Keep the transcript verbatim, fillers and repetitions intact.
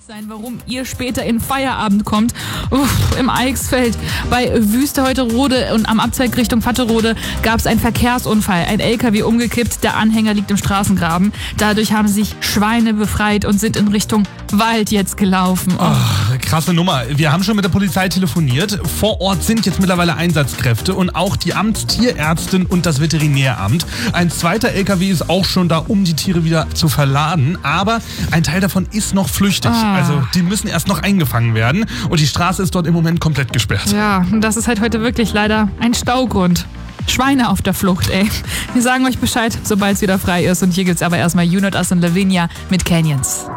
sein, warum ihr später in Feierabend kommt. Uff, im Eichsfeld bei Wüste-Heuterode und am Abzweig Richtung Vatterode gab es einen Verkehrsunfall. Ein L K W umgekippt, der Anhänger liegt im Straßengraben. Dadurch haben sich Schweine befreit und sind in Richtung Wald jetzt gelaufen. Oh. Oh, krasse Nummer. Wir haben schon mit der Polizei telefoniert. Vor Ort sind jetzt mittlerweile Einsatzkräfte und auch die Amtstierärztin und das Veterinäramt. Ein zweiter L K W ist auch schon da, um die Tiere wieder zu verladen. Aber ein Teil davon ist noch flüchtig. Ah. Also die müssen erst noch eingefangen werden. Und die Straße ist dort im Moment komplett gesperrt. Ja, und das ist halt heute wirklich leider ein Staugrund. Schweine auf der Flucht, ey. Wir sagen euch Bescheid, sobald es wieder frei ist. Und hier gibt's aber erstmal You Not Us und Lavinia mit Canyons.